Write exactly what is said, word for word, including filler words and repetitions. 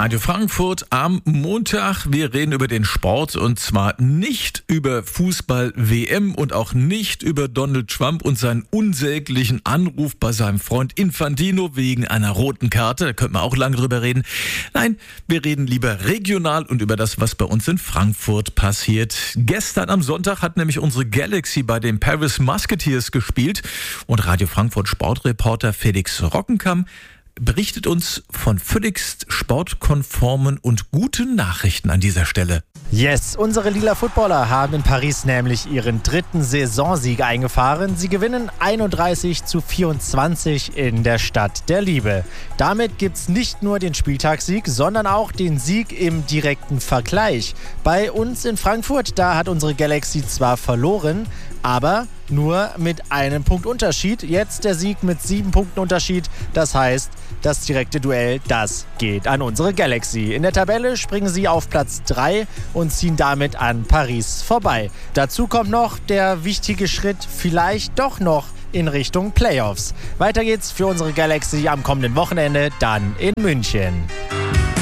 Radio Frankfurt am Montag. Wir reden über den Sport und zwar nicht über Fußball-W M und auch nicht über Donald Trump und seinen unsäglichen Anruf bei seinem Freund Infantino wegen einer roten Karte. Da könnten wir auch lange drüber reden. Nein, wir reden lieber regional und über das, was bei uns in Frankfurt passiert. Gestern am Sonntag hat nämlich unsere Galaxy bei den Paris Musketeers gespielt und Radio Frankfurt Sportreporter Felix Rockenkamp berichtet uns von völligst sportkonformen und guten Nachrichten an dieser Stelle. Yes, unsere lila Footballer haben in Paris nämlich ihren dritten Saisonsieg eingefahren. Sie gewinnen einunddreißig zu vierundzwanzig in der Stadt der Liebe. Damit gibt's nicht nur den Spieltagssieg, sondern auch den Sieg im direkten Vergleich. Bei uns in Frankfurt, da hat unsere Galaxy zwar verloren, aber nur mit einem Punkt Unterschied. Jetzt der Sieg mit sieben Punkten Unterschied. Das heißt, das direkte Duell, das geht an unsere Galaxy. In der Tabelle springen sie auf Platz drei und ziehen damit an Paris vorbei. Dazu kommt noch der wichtige Schritt, vielleicht doch noch in Richtung Playoffs. Weiter geht's für unsere Galaxy am kommenden Wochenende, dann in München.